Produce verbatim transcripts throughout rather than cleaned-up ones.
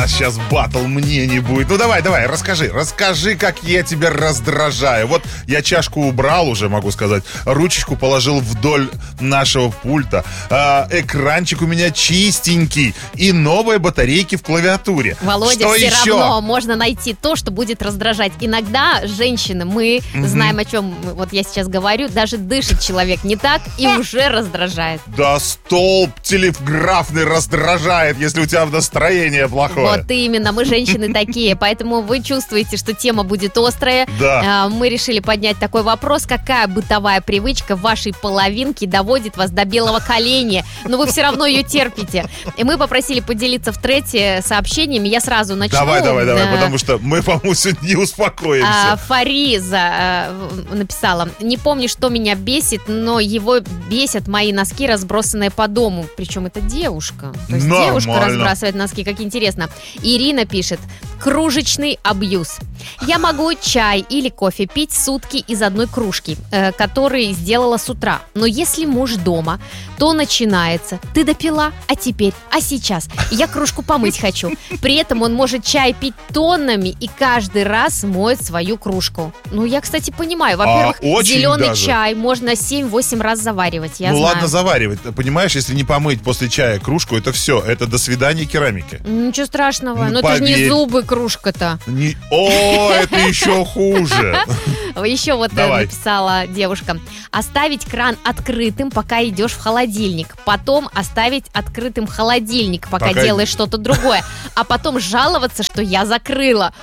А сейчас батл мне не будет. Ну давай, давай, расскажи. Расскажи, как я тебя раздражаю. Вот я чашку убрал уже, могу сказать. Ручечку положил вдоль нашего пульта. а, Экранчик у меня чистенький. И новые батарейки в клавиатуре. Володя, что все еще? равно можно найти то, что будет раздражать. Иногда женщины, мы mm-hmm. знаем, о чем вот я сейчас говорю. Даже дышит человек не так и уже раздражает. Да столб телеграфный раздражает, если у тебя настроение плохое. Вот именно, мы женщины такие, поэтому вы чувствуете, что тема будет острая. Да. Мы решили поднять такой вопрос: какая бытовая привычка вашей половинки доводит вас до белого коленя, но вы все равно ее терпите. И мы попросили поделиться в трете сообщениями. Я сразу начну. Давай, давай, давай, потому что мы, по-моему, сегодня не успокоимся. Фариза написала: не помню, что меня бесит, но его бесят мои носки, разбросанные по дому. Причем это девушка. То есть Нормально. Девушка разбрасывает носки, как интересно. Ирина пишет: кружечный абьюз. Я могу чай или кофе пить сутки из одной кружки, э, который сделала с утра. Но если муж дома, то начинается: ты допила, а теперь, а сейчас я кружку помыть хочу. При этом он может чай пить тоннами и каждый раз моет свою кружку. Ну, я, кстати, понимаю. Во-первых, а, зеленый даже. чай можно семь-восемь раз заваривать, я ну знаю. ладно заваривать. Понимаешь, если не помыть после чая кружку, это все, это до свидания керамики. Ничего страшного, Ну, но это же не поверь. зубы кружка-то. Не... О, это еще хуже. Еще вот Давай. написала девушка: оставить кран открытым, пока идешь в холодильник. Потом оставить открытым холодильник, пока, Пока- делаешь что-то другое. А потом жаловаться, что я закрыла.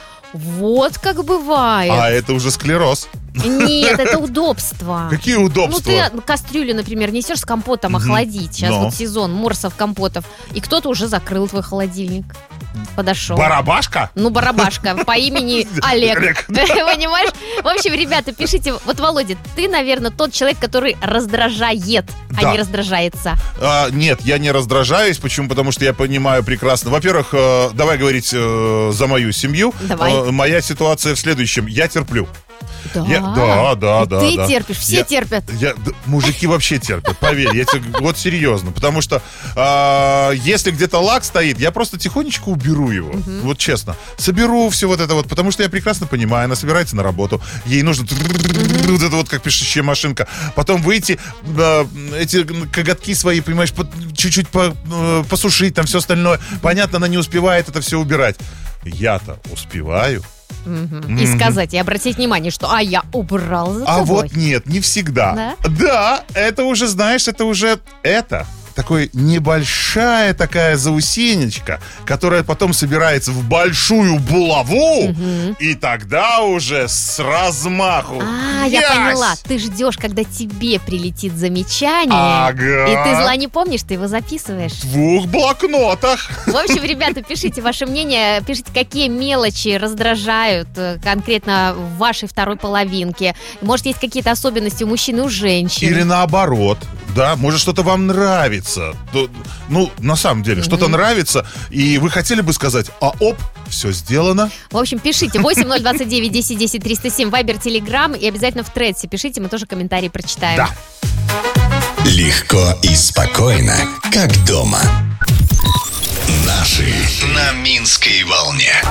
Вот как бывает. А это уже склероз. Нет, это удобство. Какие Ну, удобства? ты кастрюлю, например, несешь с компотом Мгм. охладить. Сейчас Но. вот сезон морсов, компотов. И кто-то уже закрыл твой холодильник. Подошел. Барабашка? Ну, барабашка по имени Олег. Олег. Понимаешь? В общем, ребята, пишите. Вот, Володя, ты, наверное, тот человек, который раздражает, а Да. не раздражается. А, нет, я не раздражаюсь. Почему? Потому что я понимаю прекрасно. Во-первых, э, давай говорить э, за мою семью. Давай. Э, моя ситуация в следующем. Я терплю. Да, Я- да, да, И да, ты да. терпишь, все Я- терпят. Я, да, мужики вообще терпят, поверь, я тебе, вот серьезно, потому что а, если где-то лак стоит, я просто тихонечко уберу его, вот честно, соберу все вот это вот, потому что я прекрасно понимаю, она собирается на работу, ей нужно вот это вот как пишущая машинка, потом выйти, а, эти коготки свои, понимаешь, по- чуть-чуть по- э, посушить, там все остальное, понятно, она не успевает это все убирать, я-то успеваю. Мгм. И сказать, и обратить внимание, что а я убрал за А тобой. вот нет, не всегда. Да? Да, это уже, знаешь, это уже это. Такой небольшая такая заусенечка, которая потом собирается в большую булаву, и тогда уже с размаху. А, я Ясь! поняла. Ты ждешь, когда тебе прилетит замечание. Ага. И ты зла не помнишь, ты его записываешь. В двух блокнотах. В общем, ребята, пишите ваше мнение, пишите, какие мелочи раздражают э, конкретно в вашей второй половинке. Может, есть какие-то особенности у мужчин и у женщин. Или наоборот, да, может что-то вам нравится. То- Ну, на самом деле, что-то нравится, и вы хотели бы сказать, а оп, все сделано. В общем, пишите восемь ноль двадцать девять десять десять триста семь, Вайбер, Телеграм, и обязательно в Тредсе пишите, мы тоже комментарии прочитаем. Да. Легко и спокойно, как дома. Наши на Минской волне.